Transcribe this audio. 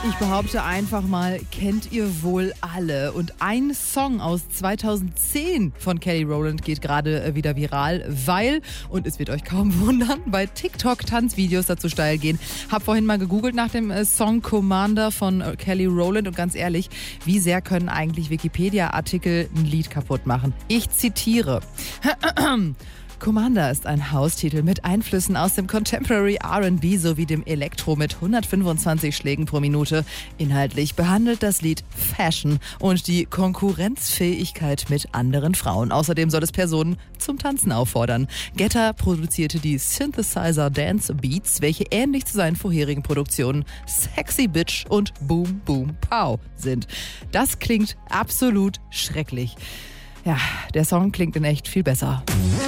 Ich behaupte einfach mal, kennt ihr wohl alle. Und ein Song aus 2010 von Kelly Rowland geht gerade wieder viral, weil, und es wird euch kaum wundern, bei TikTok Tanzvideos dazu steil gehen. Hab vorhin mal gegoogelt nach dem Song Commander von Kelly Rowland und ganz ehrlich, wie sehr können eigentlich Wikipedia-Artikel ein Lied kaputt machen? Ich zitiere. Commander ist ein Haustitel mit Einflüssen aus dem Contemporary R&B sowie dem Elektro mit 125 Schlägen pro Minute. Inhaltlich behandelt das Lied Fashion und die Konkurrenzfähigkeit mit anderen Frauen. Außerdem soll es Personen zum Tanzen auffordern. Guetta produzierte die Synthesizer Dance Beats, welche ähnlich zu seinen vorherigen Produktionen Sexy Bitch und Boom Boom Pow sind. Das klingt absolut schrecklich. Ja, der Song klingt in echt viel besser.